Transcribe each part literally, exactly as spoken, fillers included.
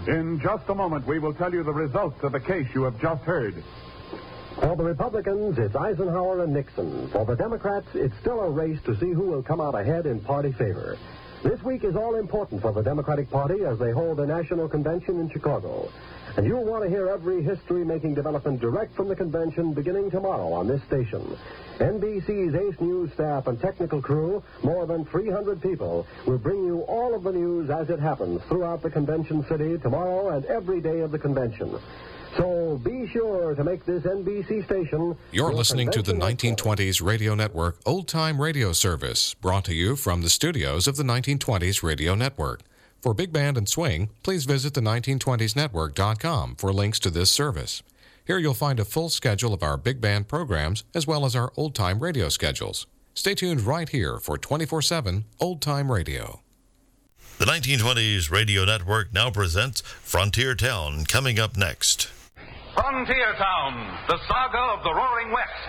In just a moment, we will tell you the results of the case you have just heard. For the Republicans, it's Eisenhower and Nixon. For the Democrats, it's still a race to see who will come out ahead in party favor. This week is all important for the Democratic Party as they hold a national convention in Chicago. And you'll want to hear every history-making development direct from the convention beginning tomorrow on this station. N B C's Ace News staff and technical crew, more than three hundred people, will bring you all of the news as it happens throughout the convention city tomorrow and every day of the convention. So be sure to make this N B C station... You're listening to the nineteen twenties Radio Network Old Time Radio Service, brought to you from the studios of the nineteen twenties Radio Network. For Big Band and Swing, please visit the nineteen twenties network dot com for links to this service. Here you'll find a full schedule of our Big Band programs as well as our Old Time Radio schedules. Stay tuned right here for twenty-four seven Old Time Radio. The nineteen twenties Radio Network now presents Frontier Town, coming up next. Frontier Town, the saga of the Roaring West.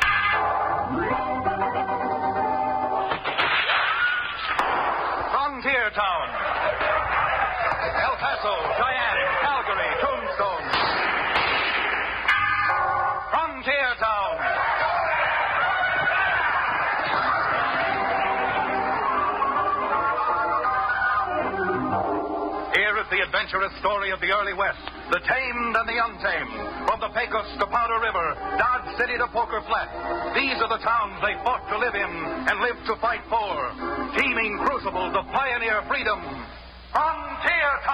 Frontier Town. El Paso, Cheyenne, Calgary, Tombstone. Frontier Town. Here is the adventurous story of the early West, the tamed and the untamed. From the Pecos to Powder River, Dodge City to Poker Flat. These are the towns they fought to live in and lived to fight for. Teeming crucibles of pioneer freedom. Frontier Town.